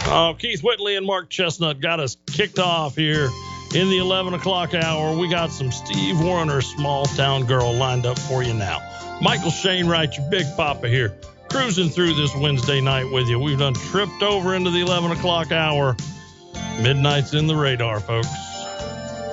Keith Whitley and Mark Chestnut got us kicked off here in the 11 o'clock hour. We got some Steve Wariner, Small Town Girl, lined up for you now. Michael Shainwright, your Big Papa here, cruising through this Wednesday night with you. We've done tripped over into the 11 o'clock hour. Midnight's in the radar, folks.